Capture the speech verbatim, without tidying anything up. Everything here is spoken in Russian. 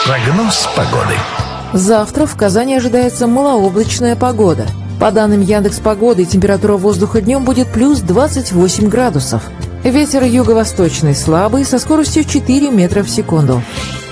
Прогноз погоды. Завтра в Казани ожидается малооблачная погода. По данным Яндекс.Погоды, температура воздуха днем будет плюс двадцать восемь градусов. Ветер юго-восточный слабый со скоростью четыре метра в секунду.